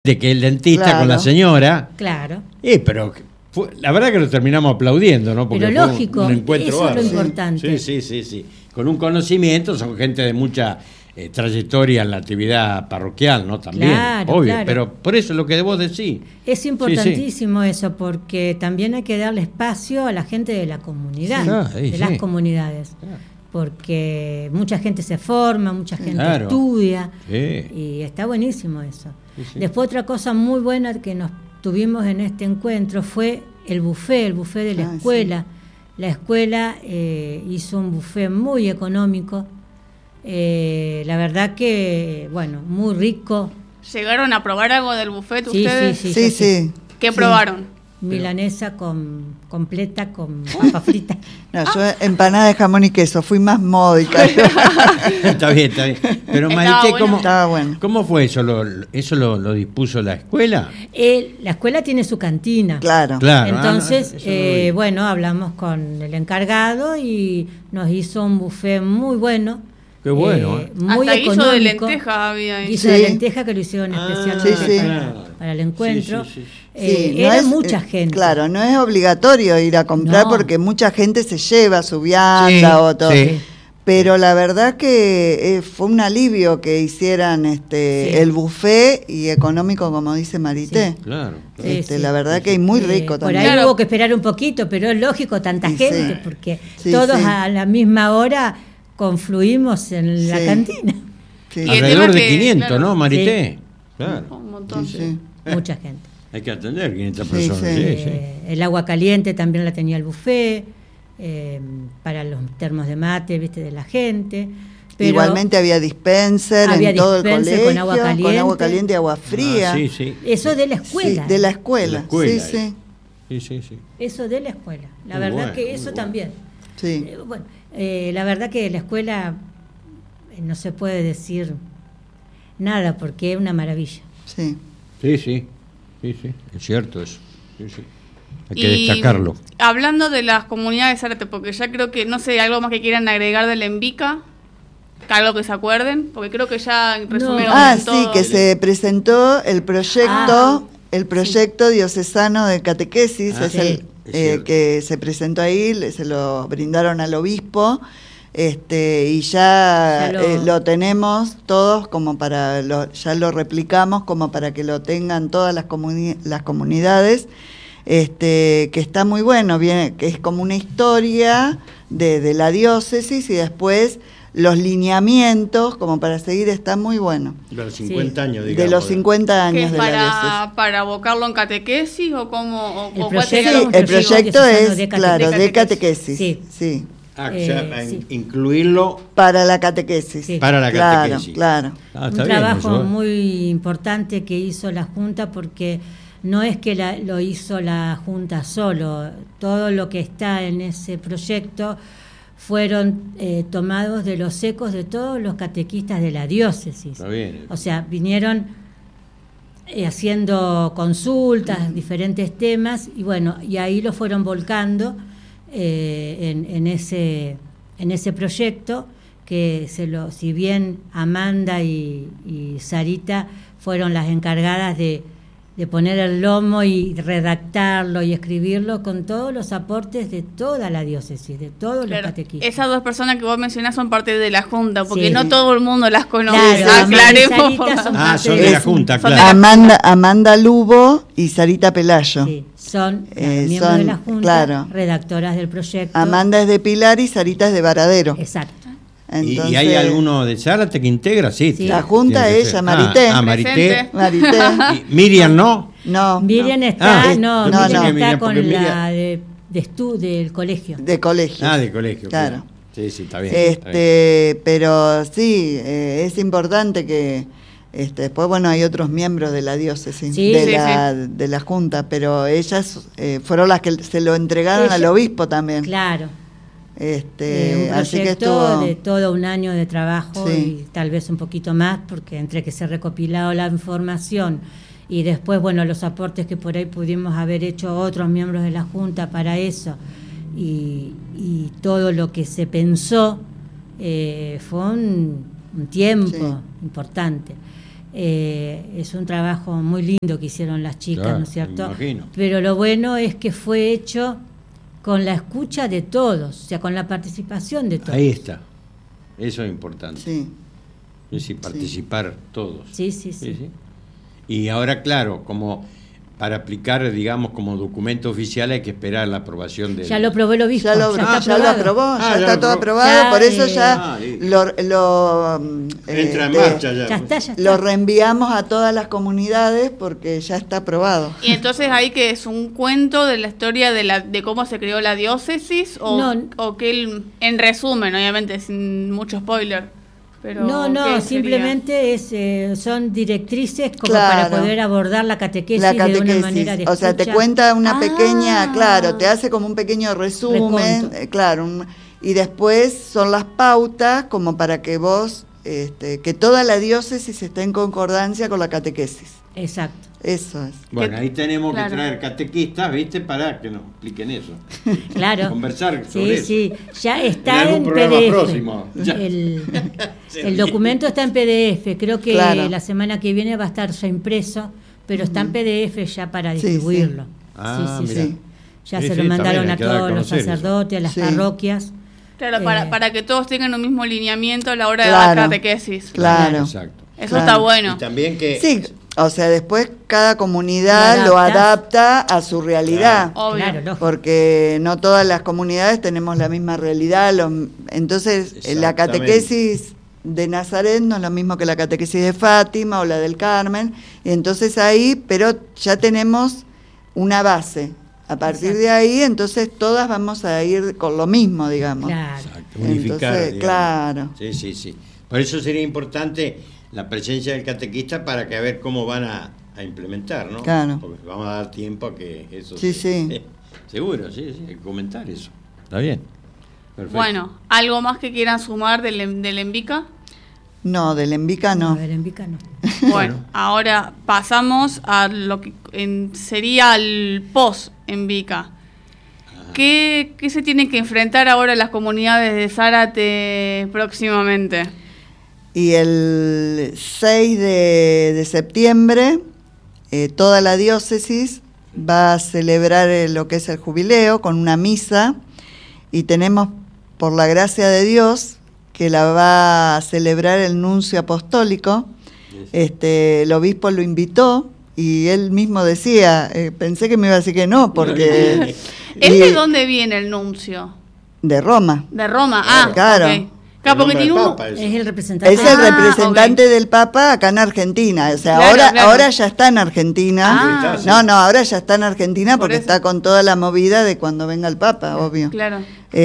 de que el dentista Claro. con la señora. Claro. Pero la verdad que lo terminamos aplaudiendo, ¿no? Porque Pero fue lógico, un encuentro eso es lo bárbaro. importante. Sí. Con un conocimiento, son gente de mucha trayectoria en la actividad parroquial, ¿no? También, Claro, obvio. claro. Pero por eso es lo que vos decís. Es importantísimo eso, porque también hay que darle espacio a la gente de la comunidad, Sí, de sí. las comunidades. Porque mucha gente se forma, mucha gente Claro. estudia, Sí. y está buenísimo eso. Sí. Después otra cosa muy buena que nos tuvimos en este encuentro fue el buffet de la escuela. La escuela hizo un buffet muy económico, la verdad que, bueno, muy rico. ¿Llegaron a probar algo del buffet Sí, ustedes? Sí. ¿Qué probaron? Milanesa completa con papa frita. No, yo empanada de jamón y queso, fui más módica. Está bien. Pero Estaba Marité, bueno. Estaba bueno. ¿cómo fue eso? ¿Eso lo dispuso la escuela? La escuela tiene su cantina. Claro. Entonces, eso no lo vi. bueno, hablamos con el encargado y nos hizo un buffet muy bueno. Qué bueno, Muy Hasta económico. guiso de lenteja había ahí. Guiso Sí. de lenteja que lo hicieron especialmente sí. para el encuentro. Sí. Sí, no era es, mucha gente. Claro, no es obligatorio ir a comprar No. porque mucha gente se lleva su vianda o todo. Sí. Pero la verdad que fue un alivio que hicieran el buffet y económico, como dice Marité. Claro. Sí, sí. La verdad que es muy rico Por también. ahí Claro. hubo que esperar un poquito, pero es lógico, tanta Sí, gente, sí. porque Sí, todos sí. a la misma hora confluimos en la Sí. cantina. Sí. Y el Alrededor tema de que, 500, claro. ¿no, Marité? Claro. Un montón. Sí. Mucha gente. Hay que atender 500 Sí, personas. sí. Sí. El agua caliente también la tenía el buffet, para los termos de mate, viste, de la gente. Pero Igualmente había dispenser Había en todo el dispenser colegio, con agua caliente y agua fría. Sí. eso de la escuela. Sí, de la escuela. De la escuela, Sí. Sí. Eso de la escuela. La Muy verdad bueno, que muy eso bueno. también. Sí. Bueno, la verdad que la escuela no se puede decir nada porque es una maravilla. Sí. Sí. Es cierto eso. Sí. Hay que Y destacarlo. hablando de las comunidades arte, porque ya creo que, no sé, algo más que quieran agregar del Envica, algo que se acuerden, porque creo que ya resumieron Sí, todo. que se presentó el proyecto diocesano de catequesis, Ah, es sí. el Es cierto. que se presentó ahí, se lo brindaron al obispo, y ya, lo tenemos todos como ya lo replicamos como para que lo tengan todas las comunidades, que está muy bueno, que es como una historia de la diócesis y después los lineamientos como para seguir, está muy bueno. De los 50 años, digamos. De los 50 ¿Que años es de la diócesis. para abocarlo en catequesis o cómo? El o proyecto- cuál sería Sí, el el proyecto proyecto diocesano es, de claro, de catequesis. Sí. Sí, O sea, Sí. incluirlo para la catequesis. Sí. para la catequesis. Claro. Ah, Un está bien trabajo eso, ¿eh? muy importante que hizo la Junta, porque no es que lo hizo la Junta solo, todo lo que está en ese proyecto fueron tomados de los ecos de todos los catequistas de la diócesis. Está bien. O sea, vinieron haciendo consultas, diferentes temas, y bueno, y ahí lo fueron volcando en ese proyecto, que si bien Amanda y Sarita fueron las encargadas de poner el lomo y redactarlo y escribirlo con todos los aportes de toda la diócesis, de todos Claro, los catequistas. esas dos personas que vos mencionás son parte de la Junta, porque Sí. no todo el mundo las conoce. Claro, Aclaremos. Amanda y por Sarita favor. Son de la Es- Junta, son de claro. Amanda Lubo y Sarita Pelayo. Sí, son Eh, miembros son, de la Junta, claro. redactoras del proyecto. Amanda es de Pilar y Sarita es de Varadero. Exacto. ¿Y hay alguno de Zárate que integra? Sí. Sí. La Junta tiene que ella, ser. Marité. Marité. Presente. Marité. Y Miriam, ¿no? No. Miriam no. está, Ah, no, no, Miriam no. está Miriam, con porque la del colegio. De colegio. De colegio. Claro. Sí, está bien. está bien. Pero sí, es importante que después, bueno, hay otros miembros de la diócesis, Sí. de la Junta, pero ellas fueron las que se lo entregaron Ella- al obispo también. Claro. Un Así que proyecto estuvo. de todo un año de trabajo, Sí. y tal vez un poquito más, porque entre que se recopiló la información y después, bueno, los aportes que por ahí pudimos haber hecho otros miembros de la Junta para eso, y todo lo que se pensó, fue un tiempo Sí. importante. Es un trabajo muy lindo que hicieron las chicas, Claro, ¿no es cierto? me imagino. Pero lo bueno es que fue hecho con la escucha de todos, o sea, con la participación de todos. Ahí está. Eso es importante. Sí. Es decir, participar todos. Sí. Y ahora, claro, como para aplicar, digamos, como documento oficial hay que esperar la aprobación del... Ya lo aprobó el obispo. Ya lo aprobó, ya está todo aprobado, Ya, por eso ya entra en marcha ya. Ya está. lo reenviamos a todas las comunidades porque ya está aprobado. Y entonces ahí que es un cuento de la historia de cómo se creó la diócesis o que en resumen, obviamente sin mucho spoiler. Pero No, ¿qué simplemente son directrices como Claro. para poder abordar la catequesis, La de una catequesis, manera de o sea, te escucha. cuenta una Ah. pequeña, claro, te hace como un pequeño resumen, Reconto. claro, y después son las pautas como para que vos, que toda la diócesis esté en concordancia con la catequesis. Exacto. Eso es. Bueno, ahí tenemos Claro. que traer catequistas, ¿viste? Para que nos expliquen eso. Claro. Conversar sobre eso. Sí, ya En está algún en programa PDF. próximo. Ya. El documento está en PDF. Creo que Claro. la semana que viene va a estar ya impreso, pero está en PDF ya para Sí, distribuirlo. sí. Ah, Sí. mirá. Ya Sí, se sí, lo mandaron también hay a que dar a todos los conocer eso. sacerdotes, a las Sí. parroquias. Claro, para que todos tengan un mismo lineamiento a la hora de Claro. dar catequesis. Claro. Exacto. Eso Claro. está bueno. Y también que... Sí, o sea, después cada comunidad Lo lo adaptas. adapta a su realidad. Obvio. Claro, lógico. Porque no todas las comunidades tenemos la misma realidad. Entonces, la Exactamente. catequesis de Nazaret no es lo mismo que la catequesis de Fátima o la del Carmen. Y entonces ahí, pero ya tenemos una base. A partir Exacto. de ahí, entonces todas vamos a ir con lo mismo, digamos. Claro. Exacto, unificar. Entonces, digamos. claro. Sí. Por eso sería importante la presencia del catequista para que a ver cómo van a implementar, ¿no? Claro. Porque vamos a dar tiempo a que eso... Sí, se- sí. Seguro, sí, hay que comentar eso. Está bien. Perfecto. Bueno, ¿algo más que quieran sumar del Envica? No, del Envica no. Del Envica no. Bueno, ahora pasamos a lo que sería el post-Envica. ¿Qué se tienen que enfrentar ahora las comunidades de Zárate próximamente? Y el 6 de septiembre, toda la diócesis va a celebrar lo que es el jubileo con una misa, y tenemos, por la gracia de Dios, que la va a celebrar el nuncio apostólico. El obispo lo invitó y él mismo decía, pensé que me iba a decir que no, porque... ¿Es de dónde viene el nuncio? De Roma. De Roma, Claro. ok. Claro, porque tiene un... Es el representante. Es el Ah, representante ok. del Papa acá en Argentina. O sea, Claro, claro. ahora ya está en Argentina. Ah. Sí. No, ahora ya está en Argentina Por porque eso. está con toda la movida de cuando venga el Papa, obvio. Claro.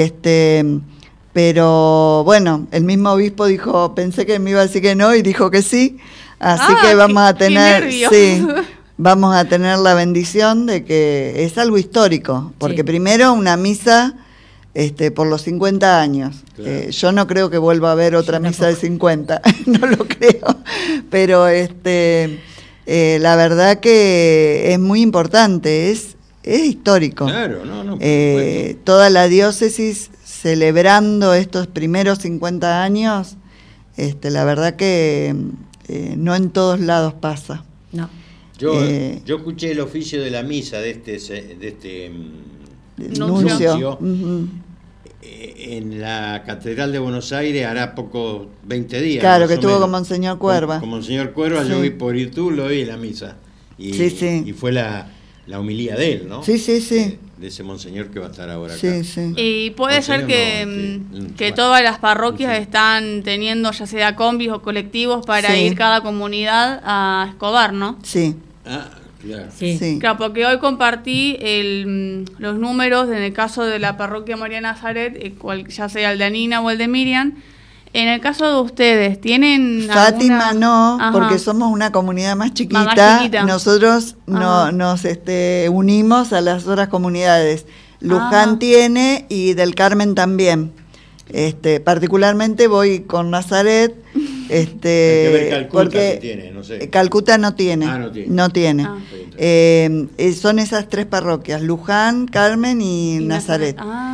Pero bueno, el mismo obispo dijo, pensé que me iba a decir que no y dijo que sí. Así Ah, que vamos a qué tener, nervios. sí, vamos a tener la bendición de que es algo histórico, porque Sí. primero una misa por los 50 años. Claro. Yo no creo que vuelva a haber otra Yo misa de tampoco. 50, no lo creo, pero la verdad que es muy importante, es histórico. Claro, no, por supuesto. Toda la diócesis celebrando estos primeros 50 años, la verdad que no en todos lados pasa. No. Yo eh, escuché el oficio de la misa de este Nuncio. Ujú. en la Catedral de Buenos Aires hará poco, 20 días. Claro, más que o estuvo menos. con Monseñor Cuerva. Con Monseñor Cuerva, Sí. yo vi por YouTube, lo vi en la misa. Y, Sí. y fue la homilía de él, ¿no? Sí, sí, sí. De ese monseñor que va a estar ahora acá. Sí, sí. Y puede ser Monseñor que, no, sí. que Bueno. todas las parroquias Sí. están teniendo ya sea combis o colectivos para Sí. ir cada comunidad a Escobar, ¿no? Sí, Ah, claro. Sí. sí. Claro, porque hoy compartí los números en el caso de la parroquia María Nazaret, ya sea el de Anina o el de Miriam. En el caso de ustedes, ¿tienen Fátima alguna- no, Ajá. porque somos una comunidad más chiquita. Más chiquita. Nosotros Ajá. nos unimos a las otras comunidades. Luján Ah. tiene y del Carmen también. Particularmente voy con Nazaret. Hay que ver Calcuta porque si tiene, no sé. Calcuta no tiene. Ah, no tiene. No tiene. Ah. Son esas tres parroquias, Luján, Carmen y Nazaret. Ah.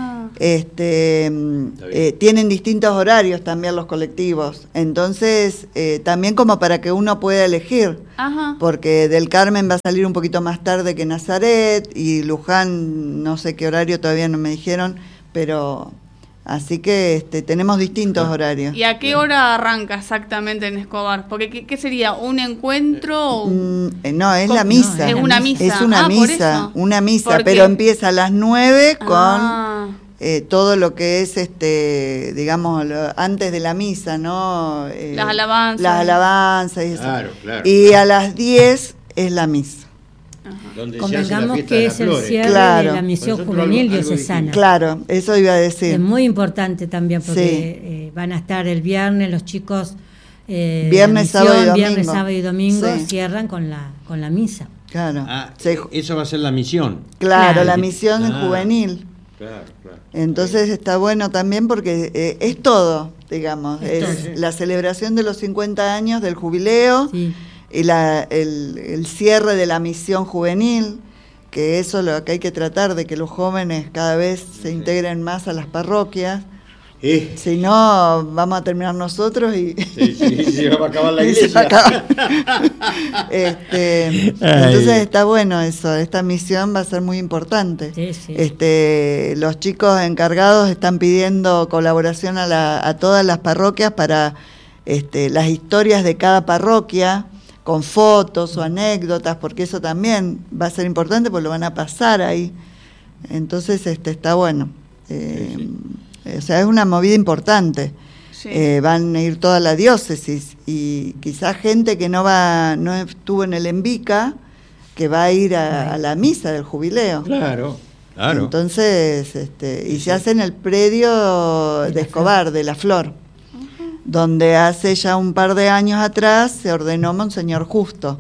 Tienen distintos horarios también los colectivos, entonces también como para que uno pueda elegir. Ajá. Porque del Carmen va a salir un poquito más tarde que Nazaret, y Luján no sé qué horario todavía no me dijeron, pero así que tenemos distintos horarios. ¿Y a qué hora arranca exactamente en Escobar? Porque ¿qué sería? ¿Un encuentro? No, es la misa. Es una misa. Es una misa, una misa, pero empieza a las 9 con todo lo que es, digamos, antes de la misa, ¿no? Las alabanzas. Las alabanzas y eso. Claro. Y a las 10 es la misa. Convengamos que es el cierre claro. de la misión juvenil diocesana. Claro, eso iba a decir. Es muy importante también porque van a estar el viernes los chicos viernes, sábado y domingo sí. Cierran con la misa. Claro. Eso va a ser la misión. Claro, la misión juvenil. Claro. Entonces está bueno también porque es todo, digamos. Es la celebración de los 50 años del jubileo. Sí. Y el cierre de la misión juvenil, que eso es lo que hay que tratar, de que los jóvenes cada vez se integren más a las parroquias. Si no, vamos a terminar nosotros y... Sí, vamos a acabar la iglesia. Entonces está bueno eso, esta misión va a ser muy importante. Sí. Los chicos encargados están pidiendo colaboración a todas las parroquias para las historias de cada parroquia, con fotos o anécdotas, porque eso también va a ser importante, porque lo van a pasar ahí. Entonces está bueno. O sea, es una movida importante. Sí. Van a ir toda la diócesis y quizás gente que no estuvo en el Envica, que va a ir a la misa del jubileo. Claro. Entonces, y se hace en el predio de Escobar, de La Flor, donde hace ya un par de años atrás se ordenó Monseñor Justo.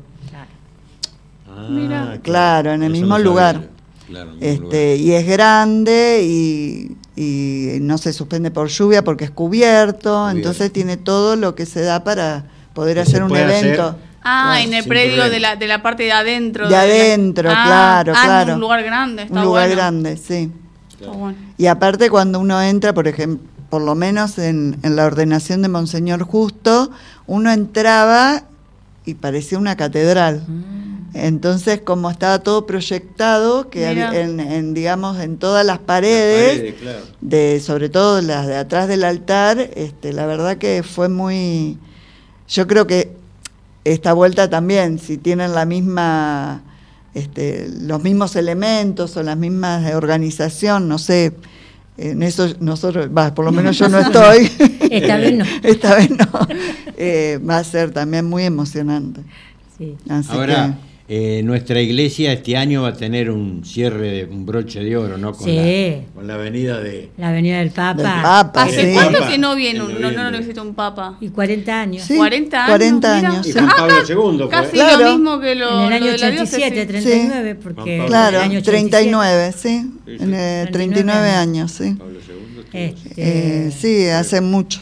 Mira. Claro, en el mismo lugar. Claro, y es grande y no se suspende por lluvia porque es cubierto, entonces tiene todo lo que se da para poder hacer un evento. En el predio de la parte de adentro. De adentro, claro. Un lugar grande, está un lugar grande, sí. Está bueno. Y aparte cuando uno entra, por ejemplo, por lo menos en la ordenación de Monseñor Justo, uno entraba y parecía una catedral. Entonces, como estaba todo proyectado, que digamos, en todas las paredes, claro. Sobre todo las de atrás del altar, la verdad que fue muy... Yo creo que esta vuelta también, si tienen la misma... los mismos elementos o las mismas organización, no sé... En eso nosotros, por lo menos yo no estoy. Esta vez no. Esta vez no. Va a ser también muy emocionante. Sí. Así ahora, nuestra iglesia este año va a tener un cierre, un broche de oro, ¿no? Con la avenida de... La avenida del Papa. ¿Hace cuánto que no viene no visita un Papa? Y 40 años. Sí, 40 años. 40 años. Y Juan Pablo II. Casi lo mismo que en el año 87, 39, porque... Claro, en el año 39, sí. En el 39 años, sí. Pablo II. Sí, hace mucho.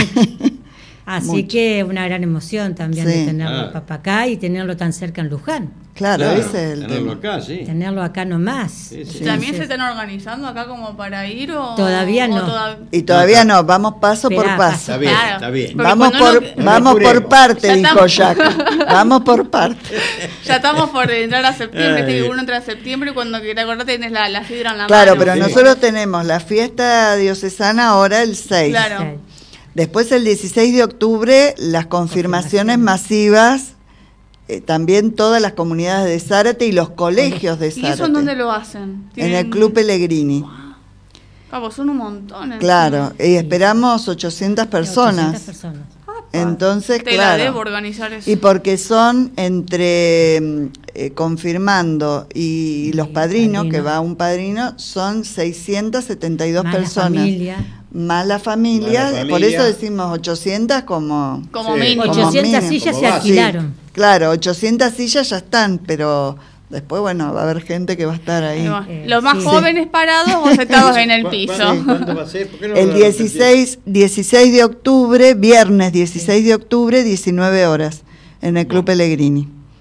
Así que una gran emoción también de tenerlo al Papa acá y tenerlo tan cerca en Luján. Claro, ese es el tenerlo tema. acá, sí. Tenerlo acá nomás. Sí. ¿También se están organizando acá como para ir o...? Todavía no. Y todavía no, vamos paso por paso. Está bien. Vamos por parte, dijo Jack. Vamos por parte. Ya estamos por entrar a septiembre, uno entra a septiembre y cuando te acordás tenés la sidra en la mano. Claro, pero nosotros tenemos la fiesta diocesana ahora el 6. Claro. Después el 16 de octubre las confirmaciones masivas, también todas las comunidades de Zárate y los colegios de Zárate. ¿Y eso en dónde lo hacen? En el Club Pellegrini. Wow. Cabo, son un montón. Claro, y esperamos 800 personas. Entonces, te la debo organizar eso. Y porque son entre confirmando y los padrinos, que va un padrino, son 672 más personas. Más la familia, por eso decimos 800 como mínimo. 800 sillas se alquilaron. Sí, claro, 800 sillas ya están, pero después, bueno, va a haber gente que va a estar ahí. Los más jóvenes parados o sentados en el piso. ¿Cuándo va a ser? El 16 de octubre, viernes 16 de octubre, 19 horas, en el Club Pellegrini.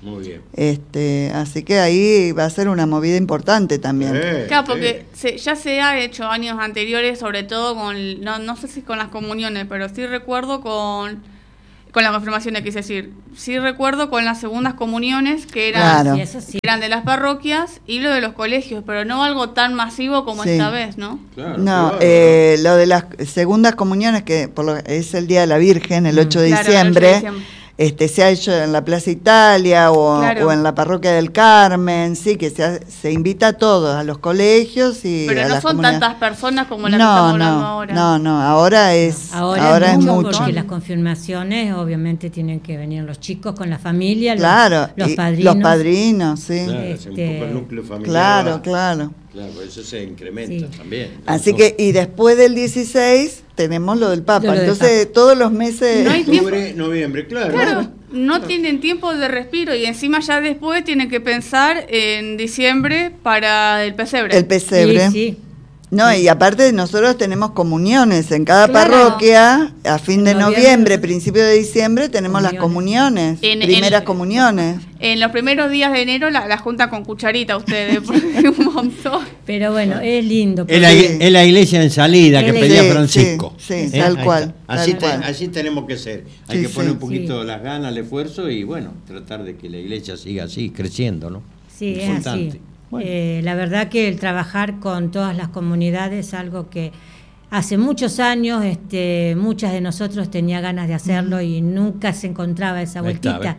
Muy bien. Así que ahí va a ser una movida importante también. Claro, porque ya se ha hecho años anteriores, sobre todo con, no sé si con las comuniones, pero sí recuerdo con las confirmaciones, quise decir. Sí recuerdo con las segundas comuniones, que eran, claro. Eran de las parroquias, y lo de los colegios, pero no algo tan masivo como esta vez, ¿no? Claro, lo de las segundas comuniones, que es el Día de la Virgen, el 8 de diciembre. Se ha hecho en la Plaza Italia o en la Parroquia del Carmen, sí, que se invita a todos, a los colegios y pero a no las son comunidades. tantas personas como las que estamos hablando ahora. No, ahora es mucho. Porque las confirmaciones obviamente tienen que venir los chicos con la familia, los padrinos, sí. Claro, un poco el núcleo familiar. Claro, eso se incrementa también. Así que, y después del 16 tenemos lo del Papa. Entonces, todos los meses... No hay octubre, noviembre, claro. No tienen tiempo de respiro y encima ya después tienen que pensar en diciembre para el pesebre. El pesebre. Sí. No, y aparte nosotros tenemos comuniones en cada parroquia, a fin de noviembre, principio de diciembre, tenemos las comuniones, primeras comuniones. En los primeros días de enero la juntan con cucharita ustedes, porque un montón. Pero bueno, es lindo. Es la iglesia en salida que pedía Francisco. Sí, tal cual. Así tenemos que ser. Hay que poner un poquito las ganas, el esfuerzo y bueno, tratar de que la iglesia siga así, creciendo, ¿no? Sí, es así. Bueno. La verdad que el trabajar con todas las comunidades es algo que hace muchos años muchas de nosotros tenía ganas de hacerlo y nunca se encontraba esa vueltita.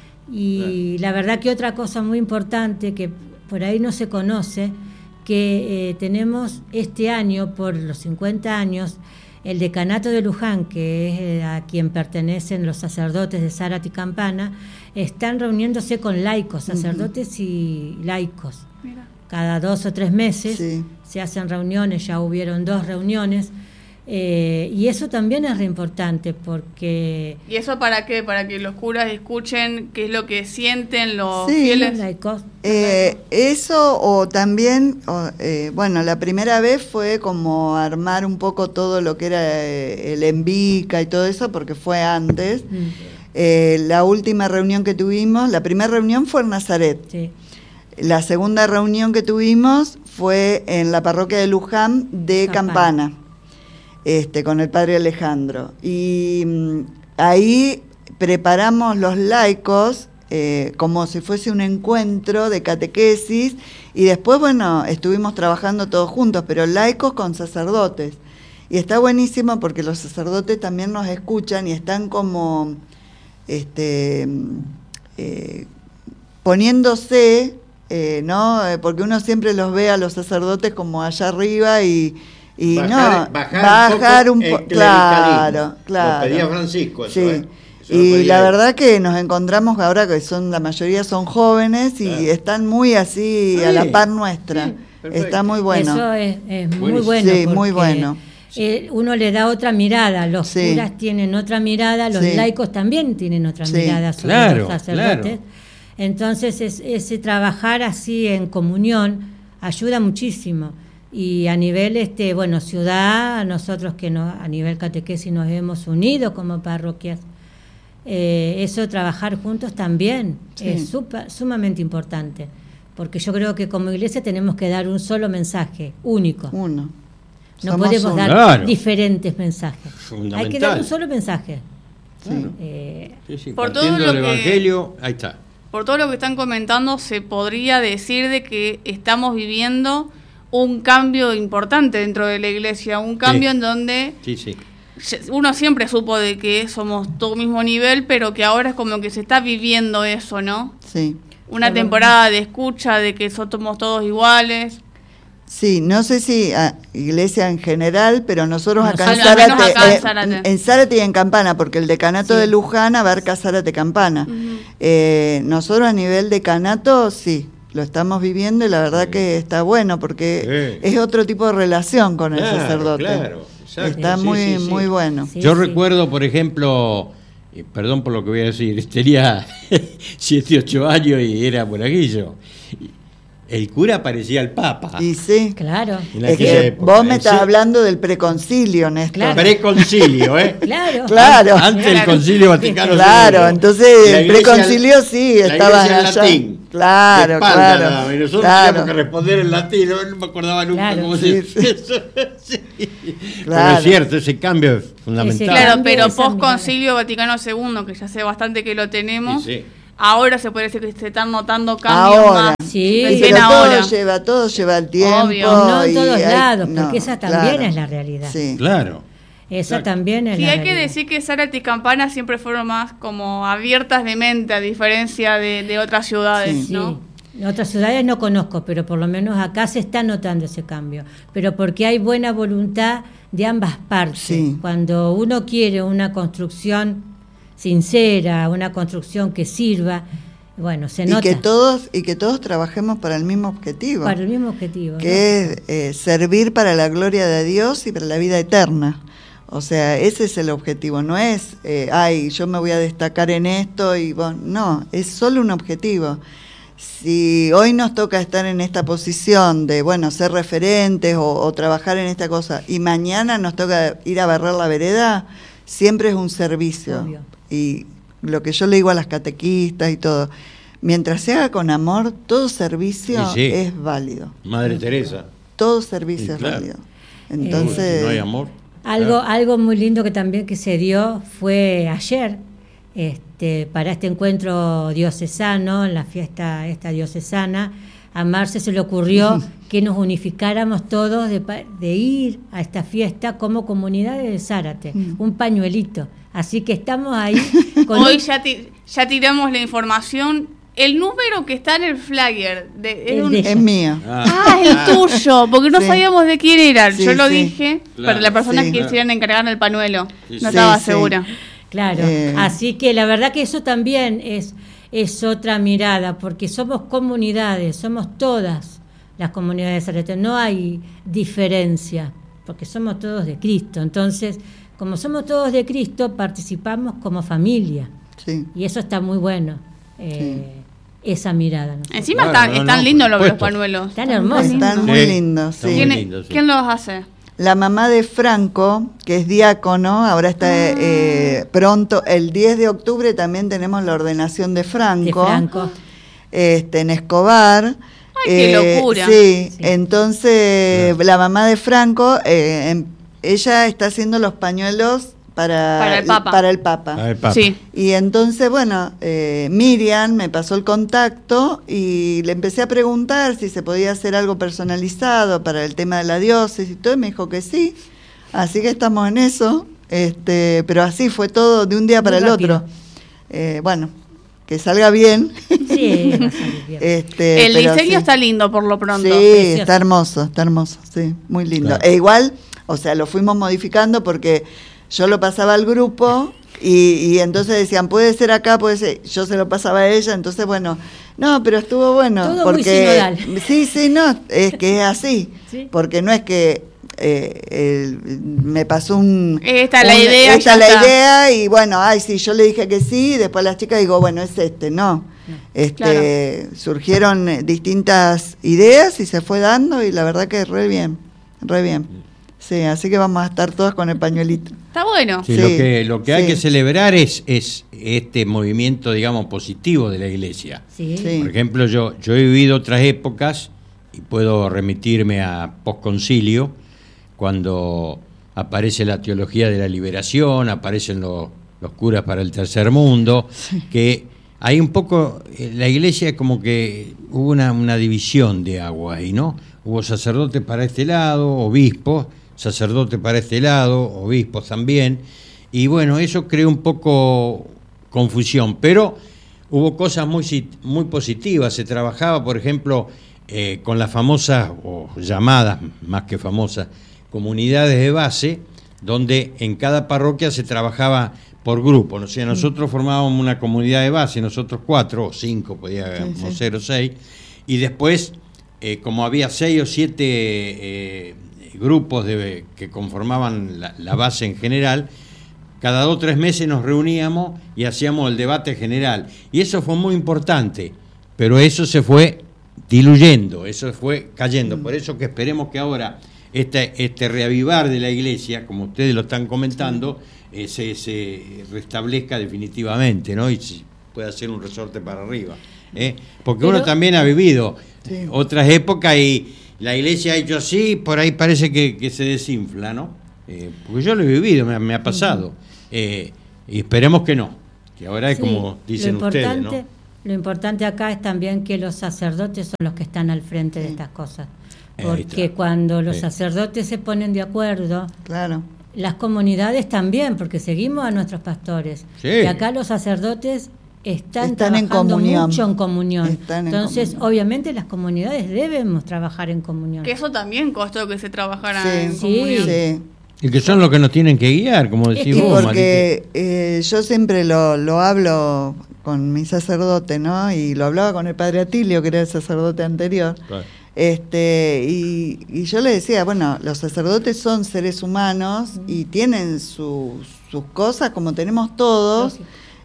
Y la verdad que otra cosa muy importante que por ahí no se conoce, que tenemos este año, por los 50 años, el decanato de Luján, que es a quien pertenecen los sacerdotes de Zárate y Campana, están reuniéndose con laicos, sacerdotes y laicos. Mira. Cada 2 o 3 meses se hacen reuniones, ya hubieron 2 reuniones, y eso también es re importante porque... ¿Y eso para qué? Para que los curas escuchen qué es lo que sienten los fieles. Los laicos. Eso o también, bueno, la primera vez fue como armar un poco todo lo que era el Envica y todo eso, porque fue antes. La última reunión que tuvimos, la primera reunión fue en Nazaret. Sí. La segunda reunión que tuvimos fue en la parroquia de Luján de Campana, con el padre Alejandro. Y ahí preparamos los laicos como si fuese un encuentro de catequesis y después, bueno, estuvimos trabajando todos juntos, pero laicos con sacerdotes. Y está buenísimo porque los sacerdotes también nos escuchan y están como poniéndose, ¿no? Porque uno siempre los ve a los sacerdotes como allá arriba y bajar un poco, claro. Lo pedía Francisco eso, sí. Y la verdad que nos encontramos ahora que la mayoría son jóvenes y están muy así a la par nuestra. Está muy bueno. Eso es muy bueno. Sí, muy bueno. Uno le da otra mirada, los curas tienen otra mirada, los laicos también tienen otra mirada sobre los sacerdotes. Entonces ese trabajar así en comunión ayuda muchísimo. Y a nivel ciudad, nosotros que a nivel catequesis nos hemos unido como parroquias, eso trabajar juntos también es sumamente importante, porque yo creo que como iglesia tenemos que dar un solo mensaje, único. No podemos dar diferentes mensajes. Hay que dar un solo mensaje. Por todo lo del Evangelio, ahí está. Por todo lo que están comentando, se podría decir de que estamos viviendo un cambio importante dentro de la iglesia, un cambio en donde uno siempre supo de que somos todo mismo nivel, pero que ahora es como que se está viviendo eso, ¿no? Sí. Una temporada de escucha, de que somos todos iguales. Sí, no sé si iglesia en general, pero nosotros acá en Zárate, en Zárate y en Campana, porque el decanato de Luján abarca Zárate Campana. Nosotros a nivel decanato, sí, lo estamos viviendo y la verdad que está bueno, porque es otro tipo de relación con el sacerdote. Claro, está muy bueno. Yo recuerdo, por ejemplo, perdón por lo que voy a decir, tenía 7, 8 años y era monaguillo. el cura parecía el Papa. Y sí. Claro. Es que vos me estás hablando del preconcilio, Néstor. Claro. Preconcilio, Claro. Antes del Concilio Vaticano II. Claro, entonces el preconcilio sí estaba en allá. latín. Claro, claro. Y nosotros teníamos que responder en latín, no me acordaba nunca cómo se decía eso. Sí. Pero es cierto, ese cambio es fundamental. Claro, pero post-Concilio Vaticano II, que ya sé bastante que lo tenemos, ahora se puede decir que se están notando cambios más. Sí, pero todo lleva el tiempo. Obvio. No en todos lados, porque esa también es la realidad. Sí. Claro. Esa también es la realidad. Sí, hay que decir que Zárate y Campana siempre fueron más como abiertas de mente, a diferencia de otras ciudades, ¿no? En otras ciudades no conozco, pero por lo menos acá se está notando ese cambio. Pero porque hay buena voluntad de ambas partes. Sí. Cuando uno quiere una construcción sincera, una construcción que sirva, bueno, se nota. Y que todos trabajemos para el mismo objetivo. Para el mismo objetivo. Que es servir para la gloria de Dios y para la vida eterna. O sea, ese es el objetivo, no es, yo me voy a destacar en esto y bueno, no, es solo un objetivo. Si hoy nos toca estar en esta posición de, bueno, ser referentes o trabajar en esta cosa, y mañana nos toca ir a barrer la vereda, siempre es un servicio. Obvio. Y lo que yo le digo a las catequistas y todo, mientras se haga con amor, todo servicio es válido. Madre Teresa. Todo servicio es válido. Entonces, si no hay amor. Algo muy lindo que también que se dio fue ayer, para este encuentro diocesano, en la fiesta esta diocesana, a Marce se le ocurrió que nos unificáramos todos de ir a esta fiesta como comunidades de Zárate, un pañuelito. Así que estamos ahí. Hoy ya tiramos la información. El número que está en el flyer es mío. Es el tuyo, porque no sabíamos de quién era. Sí, yo lo dije para la persona que quisieran encargar el pañuelo. No estaba segura. Claro, así que la verdad que eso también es otra mirada, porque somos comunidades, somos todas las comunidades de Zárate, no hay diferencia, porque somos todos de Cristo. Entonces, como somos todos de Cristo, participamos como familia. Sí. Y eso está muy bueno. Esa mirada. Encima están lindos los pañuelos. Están hermosos. Están muy lindos. Sí. ¿Quién los hace? La mamá de Franco, que es diácono, ahora está pronto, el 10 de octubre también tenemos la ordenación de Franco. En Escobar. ¡Ay, qué locura! Sí, entonces la mamá de Franco, ella está haciendo los pañuelos para el Papa. Sí. Y entonces, bueno, Miriam me pasó el contacto y le empecé a preguntar si se podía hacer algo personalizado para el tema de la diócesis y todo, y me dijo que sí. Así que estamos en eso, pero así fue todo de un día para el otro. Bueno, que salga bien. Sí, va a salir bien. El diseño está lindo por lo pronto. Sí, está hermoso, sí, muy lindo. Claro. E igual, o sea, lo fuimos modificando porque yo lo pasaba al grupo y entonces decían, puede ser acá, puede ser. Yo se lo pasaba a ella, entonces bueno, no, pero estuvo bueno. Todo porque muy sinodal. Sí, no, es que es así. ¿Sí? Porque no es que me pasó esta es la idea y bueno, sí, yo le dije que sí, y después las chicas digo, bueno, es no. Claro. Surgieron distintas ideas y se fue dando y la verdad que re bien. Sí, así que vamos a estar todas con el pañuelito. Está bueno. Sí, lo que hay que celebrar es este movimiento, digamos, positivo de la Iglesia. Sí. Por ejemplo, yo he vivido otras épocas y puedo remitirme a posconcilio, cuando aparece la teología de la liberación, aparecen los curas para el tercer mundo, que hay un poco, la Iglesia como que hubo una división de aguas ahí, ¿no? Hubo sacerdotes para este lado, obispos, sacerdotes para este lado, obispos también, y bueno, eso creó un poco confusión, pero hubo cosas muy positivas. Se trabajaba, por ejemplo, con las famosas, o llamadas más que famosas, comunidades de base, donde en cada parroquia se trabajaba por grupo. O sea, nosotros formábamos una comunidad de base, nosotros 4 o 5, podíamos ser o 6, y después, como había 6 o 7 grupos que conformaban la base en general, cada 2 o 3 meses nos reuníamos y hacíamos el debate general. Y eso fue muy importante, pero eso se fue diluyendo, eso fue cayendo. Por eso que esperemos que ahora este reavivar de la iglesia, como ustedes lo están comentando, se restablezca definitivamente, ¿no? Y pueda ser un resorte para arriba. Porque uno también ha vivido otras épocas y la iglesia ha hecho así, por ahí parece que se desinfla, ¿no? Porque yo lo he vivido, me ha pasado. Y esperemos que no, que ahora es como dicen ustedes, ¿no? Lo importante acá es también que los sacerdotes son los que están al frente de estas cosas. Porque cuando los sacerdotes se ponen de acuerdo, claro, las comunidades también, porque seguimos a nuestros pastores. Y acá los sacerdotes están trabajando mucho en comunión. Entonces, obviamente, las comunidades debemos trabajar en comunión. Que eso también costó que se trabajara en comunión. Sí. Y que son los que nos tienen que guiar, como decís vos, porque yo siempre lo hablo con mi sacerdote, ¿no? Y lo hablaba con el padre Atilio, que era el sacerdote anterior. Claro. Y yo le decía, bueno, los sacerdotes son seres humanos y tienen sus cosas como tenemos todos.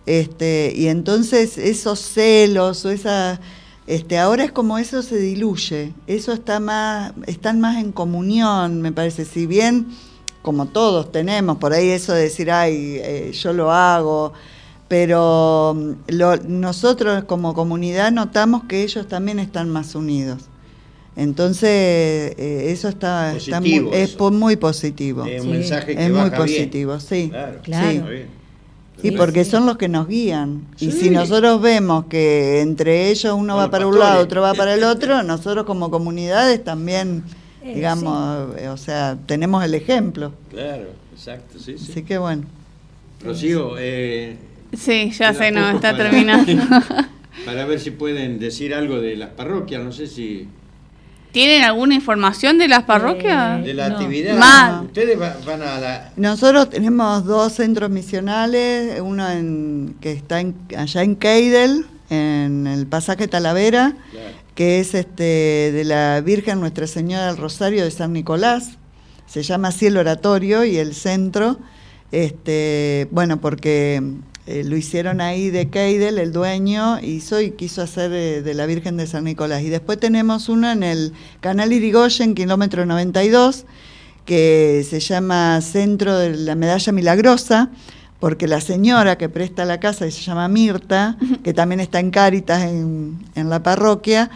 Y entonces esos celos o esa ahora es como eso se diluye, eso están más en comunión, me parece, si bien como todos tenemos por ahí eso de decir yo lo hago, pero nosotros como comunidad notamos que ellos también están más unidos. Entonces eso es muy positivo. Es un mensaje que es baja muy positivo, bien. Sí. Claro. Sí, porque son los que nos guían. Y si nosotros vemos que entre ellos uno va para un lado, otro va para el otro, nosotros como comunidades también, digamos, o sea, tenemos el ejemplo. Claro, exacto, sí. Así que bueno. Rocío, sí, ya sé, no, está terminando. Para ver si pueden decir algo de las parroquias, no sé si... ¿Tienen alguna información de las parroquias? De la actividad. Ustedes van a la... Nosotros tenemos 2 centros misionales, uno que está allá en Keidel, en el pasaje Talavera, claro, que es de la Virgen Nuestra Señora del Rosario de San Nicolás. Se llama así el oratorio y el centro, bueno, porque lo hicieron ahí de Keidel, el dueño hizo y quiso hacer de la Virgen de San Nicolás. Y después tenemos uno en el Canal Irigoyen, kilómetro 92, que se llama Centro de la Medalla Milagrosa, porque la señora que presta la casa, que se llama Mirta, que también está en Cáritas en la parroquia,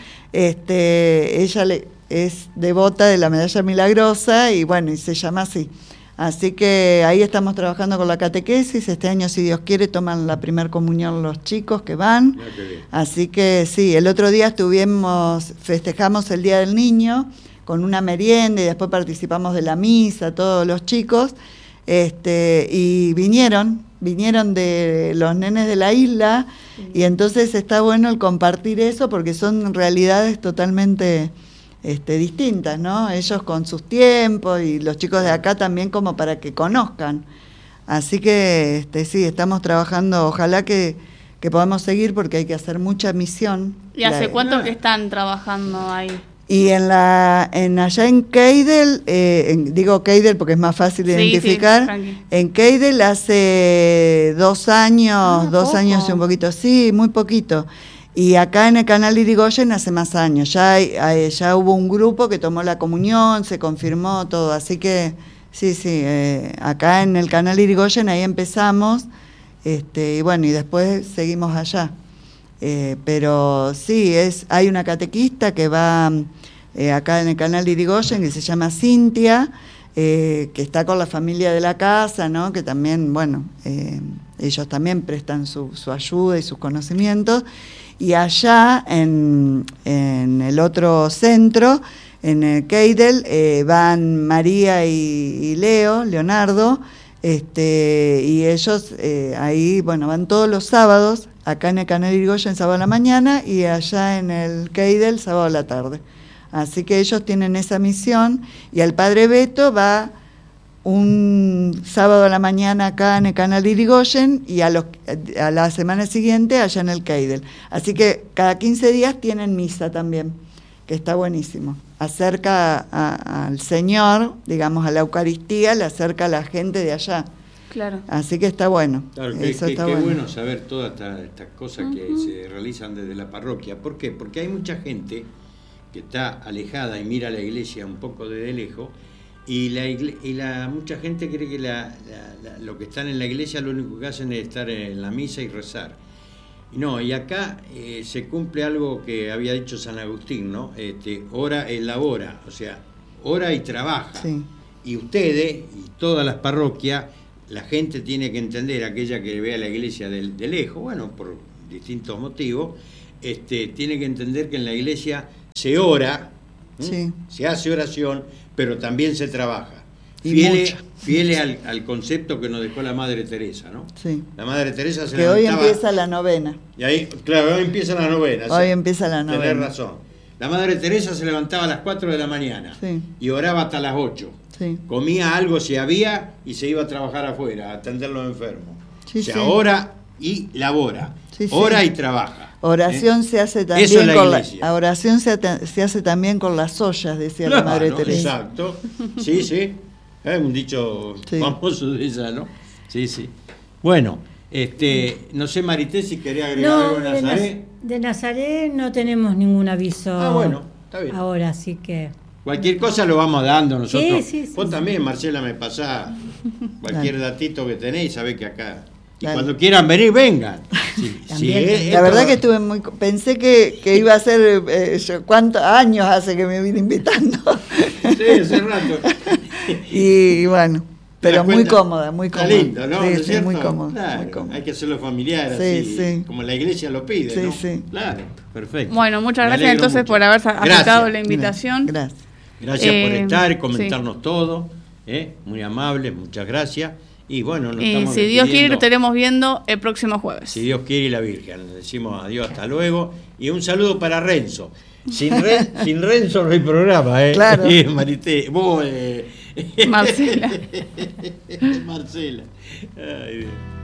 ella es devota de la Medalla Milagrosa y bueno, y se llama así. Así que ahí estamos trabajando con la catequesis. Este año, si Dios quiere, toman la primera comunión los chicos que van. Así que sí, el otro día festejamos el Día del Niño con una merienda y después participamos de la misa, todos los chicos. Y vinieron de los nenes de la isla, y entonces está bueno el compartir eso porque son realidades totalmente distintas, ¿no? Ellos con sus tiempos y los chicos de acá también como para que conozcan. Así que sí, estamos trabajando, ojalá que podamos seguir porque hay que hacer mucha misión. ¿Y hace cuánto que están trabajando ahí? Y allá en Keidel, digo Keidel porque es más fácil de identificar, en Keidel hace 2 años, 2 años y un poquito, sí, muy poquito. Y acá en el Canal Irigoyen hace más años, ya hubo un grupo que tomó la comunión, se confirmó todo, así que sí, acá en el Canal Irigoyen ahí empezamos, y bueno, y después seguimos allá. Pero sí, hay una catequista que va acá en el Canal Irigoyen, que se llama Cintia, que está con la familia de la casa, ¿no? Que también, bueno, ellos también prestan su ayuda y sus conocimientos. Y allá en el otro centro, en el Keidel, van María y Leonardo, y ellos ahí, bueno, van todos los sábados, acá en el Canal Irigoyen sábado a la mañana y allá en el Keidel sábado a la tarde. Así que ellos tienen esa misión, y el padre Beto va un sábado a la mañana acá en el Canal Irigoyen y a la semana siguiente allá en el Keidel. Así que cada 15 días tienen misa también, que está buenísimo. Acerca al Señor, digamos, a la Eucaristía, le acerca a la gente de allá. Claro. Así que está bueno. Claro, qué bueno saber todas estas cosas que se realizan desde la parroquia. ¿Por qué? Porque hay mucha gente que está alejada y mira la iglesia un poco de lejos, y mucha gente cree que lo que están en la iglesia lo único que hacen es estar en la misa y rezar. No, y acá se cumple algo que había dicho San Agustín, ¿no? Ora et labora, o sea, ora y trabaja. Sí. Y ustedes y todas las parroquias, la gente tiene que entender, aquella que ve a la iglesia de lejos, bueno, por distintos motivos, tiene que entender que en la iglesia se ora, sí, se hace oración, pero también se trabaja. Y Fieles al concepto que nos dejó la Madre Teresa, ¿no? Sí. La Madre Teresa se que levantaba... hoy empieza la novena. Y ahí, claro, hoy empieza la novena. Hoy empieza la novena. Tenés razón. La Madre Teresa se levantaba a las 4 de la mañana, sí, y oraba hasta las 8. Sí. Comía algo si había y se iba a trabajar afuera, a atender a los enfermos. Sí, o sea, sí. ora y labora. Sí, sí. Ora y trabaja. Oración se hace también Eso es la con iglesia. oración se hace también con las ollas, decía la Madre Claro, Teresa. exacto. Sí, sí. Es un dicho Sí. famoso de ella, ¿no? Sí, sí. Bueno, no sé, Marité, si quería agregar algo de Nazaret. De Nazaret no tenemos ningún aviso. Bueno, está bien. Ahora, así que... Cualquier cosa lo vamos dando nosotros. Sí, sí, Vos sí. también, Marcela, me pasás cualquier datito que tenéis, sabés que acá... Y Dale. cuando quieran venir, vengan. Sí, También. La verdad que estuve pensé que iba a ser, ¿cuántos años hace que me vine invitando? Sí, hace rato. Y bueno, pero muy cómoda, muy Está cómoda. lindo, ¿no? Sí, ¿No es sí, cierto? muy cómoda, Claro, muy cómoda. hay que hacerlo familiar, Sí, así, sí. como la iglesia lo pide, Sí, ¿no? sí. Claro, perfecto. Bueno, muchas Me gracias alegro entonces mucho. por haber aceptado Gracias. la invitación. Gracias. Gracias por estar y sí. comentarnos todo, muy amables, muchas gracias. Y bueno, nos Y estamos si Dios quiere, despidiendo. lo estaremos viendo el próximo jueves. Si Dios quiere y la Virgen. Le decimos adiós, hasta luego. Y un saludo para Renzo. Sin Renzo no hay programa, ¿eh? Claro. Marité, vos... Marcela. Marcela. Ay, Dios.